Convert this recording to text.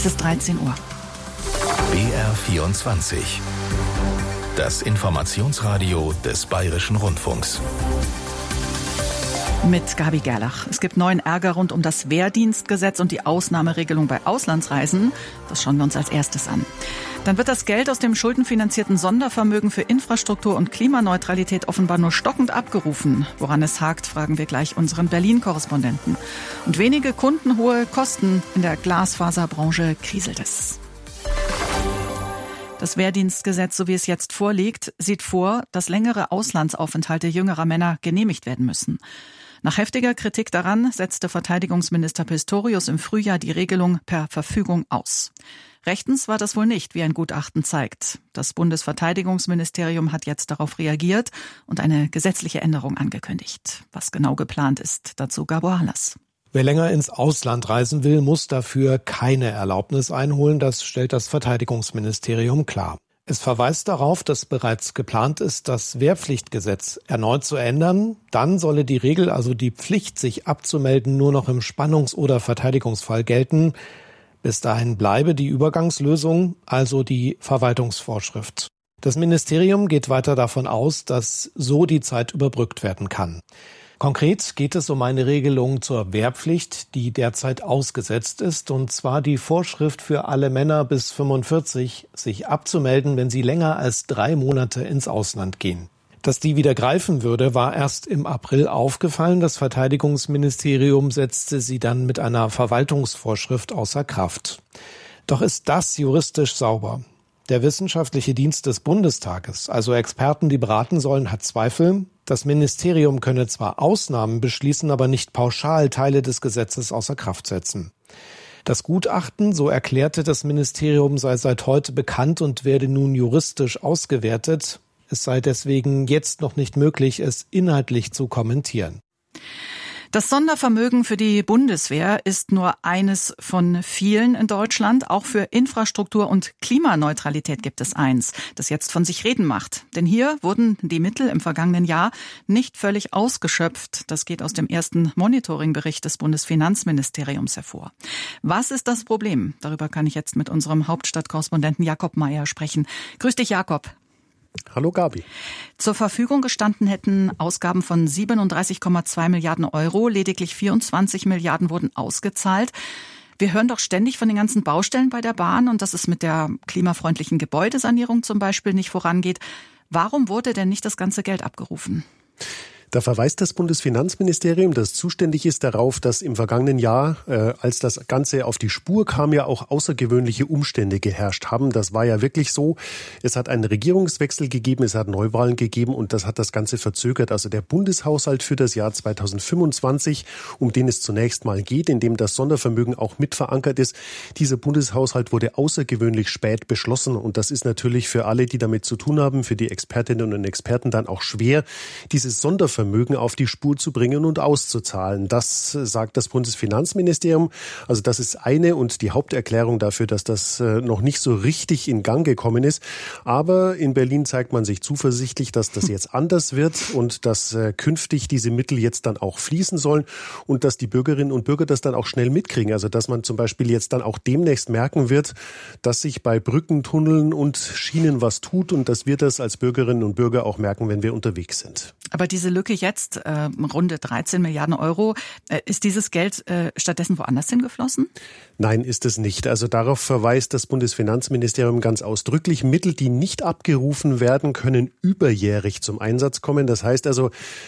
Es ist 13 Uhr. BR24. Das Informationsradio des Bayerischen Rundfunks. Mit Gabi Gerlach. Es gibt neuen Ärger rund um das Wehrdienstgesetz und die Ausnahmeregelung bei Auslandsreisen. Das schauen wir uns als erstes an. Dann wird das Geld aus dem schuldenfinanzierten Sondervermögen für Infrastruktur und Klimaneutralität offenbar nur stockend abgerufen. Woran es hakt, fragen wir gleich unseren Berlin-Korrespondenten. Und wenige kundenhohe Kosten in der Glasfaserbranche kriselt es. Das Wehrdienstgesetz, so wie es jetzt vorliegt, sieht vor, dass längere Auslandsaufenthalte jüngerer Männer genehmigt werden müssen. Nach heftiger Kritik daran setzte Verteidigungsminister Pistorius im Frühjahr die Regelung per Verfügung aus. Rechtens war das wohl nicht, wie ein Gutachten zeigt. Das Bundesverteidigungsministerium hat jetzt darauf reagiert und eine gesetzliche Änderung angekündigt. Was genau geplant ist, dazu Gabor Hallas. Wer länger ins Ausland reisen will, muss dafür keine Erlaubnis einholen. Das stellt das Verteidigungsministerium klar. Es verweist darauf, dass bereits geplant ist, das Wehrpflichtgesetz erneut zu ändern. Dann solle die Regel, also die Pflicht, sich abzumelden, nur noch im Spannungs- oder Verteidigungsfall gelten. Bis dahin bleibe die Übergangslösung, also die Verwaltungsvorschrift. Das Ministerium geht weiter davon aus, dass so die Zeit überbrückt werden kann. Konkret geht es um eine Regelung zur Wehrpflicht, die derzeit ausgesetzt ist, und zwar die Vorschrift für alle Männer bis 45, sich abzumelden, wenn sie länger als 3 Monate ins Ausland gehen. Dass die wieder greifen würde, war erst im April aufgefallen. Das Verteidigungsministerium setzte sie dann mit einer Verwaltungsvorschrift außer Kraft. Doch ist das juristisch sauber? Der wissenschaftliche Dienst des Bundestages, also Experten, die beraten sollen, hat Zweifel. Das Ministerium könne zwar Ausnahmen beschließen, aber nicht pauschal Teile des Gesetzes außer Kraft setzen. Das Gutachten, so erklärte das Ministerium, sei seit heute bekannt und werde nun juristisch ausgewertet. Es sei deswegen jetzt noch nicht möglich, es inhaltlich zu kommentieren. Das Sondervermögen für die Bundeswehr ist nur eines von vielen in Deutschland. Auch für Infrastruktur und Klimaneutralität gibt es eins, das jetzt von sich reden macht. Denn hier wurden die Mittel im vergangenen Jahr nicht völlig ausgeschöpft. Das geht aus dem ersten Monitoringbericht des Bundesfinanzministeriums hervor. Was ist das Problem? Darüber kann ich jetzt mit unserem Hauptstadtkorrespondenten Jakob Mayer sprechen. Grüß dich, Jakob. Hallo Gabi. Zur Verfügung gestanden hätten Ausgaben von 37,2 Milliarden Euro. Lediglich 24 Milliarden wurden ausgezahlt. Wir hören doch ständig von den ganzen Baustellen bei der Bahn und dass es mit der klimafreundlichen Gebäudesanierung zum Beispiel nicht vorangeht. Warum wurde denn nicht das ganze Geld abgerufen? Da verweist das Bundesfinanzministerium, das zuständig ist, darauf, dass im vergangenen Jahr, als das Ganze auf die Spur kam, ja auch außergewöhnliche Umstände geherrscht haben. Das war ja wirklich so. Es hat einen Regierungswechsel gegeben, es hat Neuwahlen gegeben und das hat das Ganze verzögert. Also der Bundeshaushalt für das Jahr 2025, um den es zunächst mal geht, in dem das Sondervermögen auch mit verankert ist, dieser Bundeshaushalt wurde außergewöhnlich spät beschlossen. Und das ist natürlich für alle, die damit zu tun haben, für die Expertinnen und Experten dann auch schwer, dieses Sondervermögen auf die Spur zu bringen und auszuzahlen. Das sagt das Bundesfinanzministerium. Also das ist eine und die Haupterklärung dafür, dass das noch nicht so richtig in Gang gekommen ist. Aber in Berlin zeigt man sich zuversichtlich, dass das jetzt anders wird und dass künftig diese Mittel jetzt dann auch fließen sollen und dass die Bürgerinnen und Bürger das dann auch schnell mitkriegen. Also dass man zum Beispiel jetzt dann auch demnächst merken wird, dass sich bei Brücken, Tunneln und Schienen was tut und dass wir das als Bürgerinnen und Bürger auch merken, wenn wir unterwegs sind. Aber diese Lücke jetzt, runde 13 Milliarden Euro, ist dieses Geld stattdessen woanders hingeflossen? Nein, ist es nicht. Also darauf verweist das Bundesfinanzministerium ganz ausdrücklich. Mittel, die nicht abgerufen werden, können überjährig zum Einsatz kommen. Das heißt also,